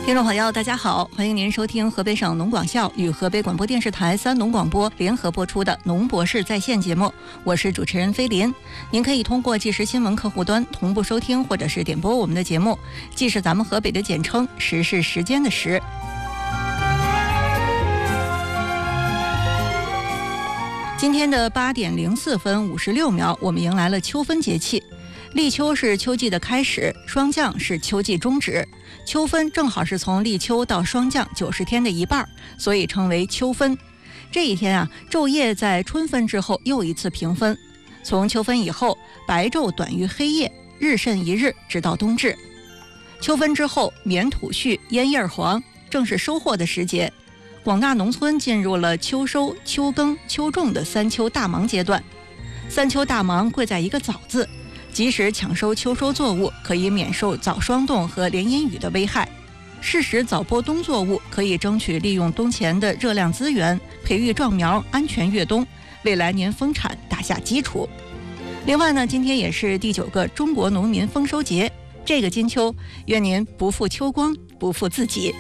听众朋友大家好，欢迎您收听河北省农广校与河北广播电视台3农广播联合播出的农博士在线节目，我是主持人菲林。您可以通过即时新闻客户端同步收听或者是点播我们的节目，既是咱们河北的简称，时是时间的时。今天的8点04分56秒，我们迎来了秋分节气。立秋是秋季的开始，霜降是秋季终止，秋分正好是从立秋到霜降90天的一半，所以称为秋分。这一天昼夜在春分之后又一次平分。从秋分以后，白昼短于黑夜，日甚一日，直到冬至。秋分之后，棉土絮，烟叶黄，正是收获的时节。广大农村进入了秋收、秋耕、秋种的3秋大忙阶段。3秋大忙贵在一个早字，及时抢收秋收作物，可以免受早霜冻和连阴雨的危害；适时早播冬作物，可以争取利用冬前的热量资源，培育壮苗，安全越冬，为来年丰产打下基础。另外呢，今天也是第9个中国农民丰收节，这个金秋，愿您不负秋光，不负自己。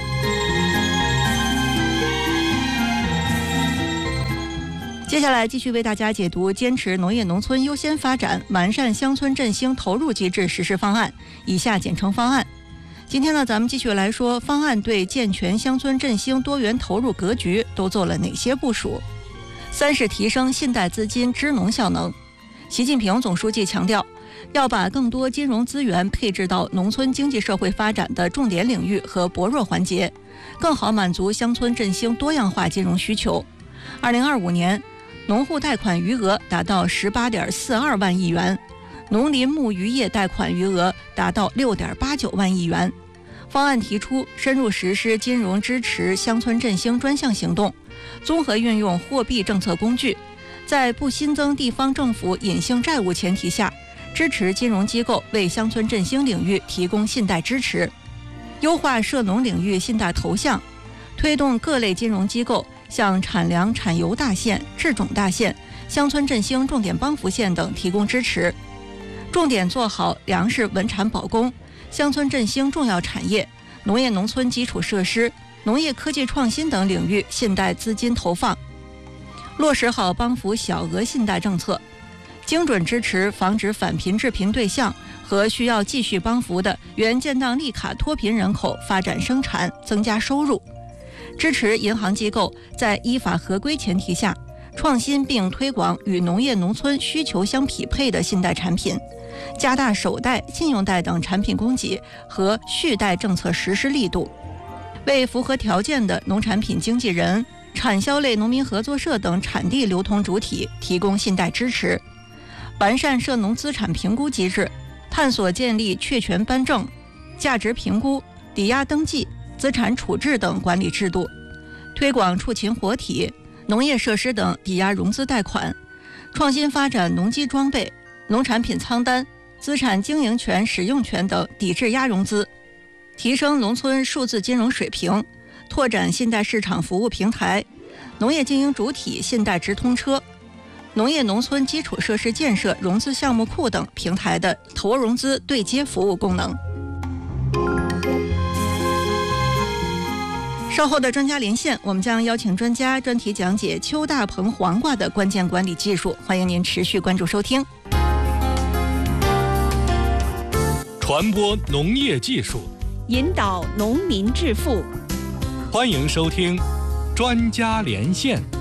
接下来继续为大家解读坚持农业农村优先发展，完善乡村振兴投入机制实施方案，以下简称方案。今天呢，咱们继续来说方案对健全乡村振兴多元投入格局都做了哪些部署。3是提升信贷资金支农效能。习近平总书记强调，要把更多金融资源配置到农村经济社会发展的重点领域和薄弱环节，更好满足乡村振兴多样化金融需求。2025年农户贷款余额达到18.42万亿元，农林牧渔业贷款余额达到6.89万亿元。方案提出深入实施金融支持乡村振兴专项行动，综合运用货币政策工具，在不新增地方政府隐性债务前提下，支持金融机构为乡村振兴领域提供信贷支持，优化涉农领域信贷投向，推动各类金融机构向产粮产油大县、制种大县、乡村振兴重点帮扶县等提供支持，重点做好粮食稳产保供、乡村振兴重要产业、农业农村基础设施、农业科技创新等领域信贷资金投放，落实好帮扶小额信贷政策，精准支持防止返贫致贫对象和需要继续帮扶的原建档立卡脱贫人口发展生产、增加收入。支持银行机构在依法合规前提下，创新并推广与农业农村需求相匹配的信贷产品，加大首贷、信用贷等产品供给和续贷政策实施力度，为符合条件的农产品经纪人、产销类农民合作社等产地流通主体提供信贷支持，完善涉农资产评估机制，探索建立确权颁证、价值评估、抵押登记、资产处置等管理制度，推广畜禽活体、农业设施等抵押融资贷款，创新发展农机装备、农产品仓单、资产经营权使用权等抵质押融资，提升农村数字金融水平，拓展信贷市场服务平台、农业经营主体信贷直通车、农业农村基础设施建设融资项目库等平台的投融资对接服务功能。稍后的专家连线，我们将邀请专家专题讲解邱大棚黄瓜的关键管理技术，欢迎您持续关注收听。 传播农业技术， 引导农民致富， 欢迎收听专家连线。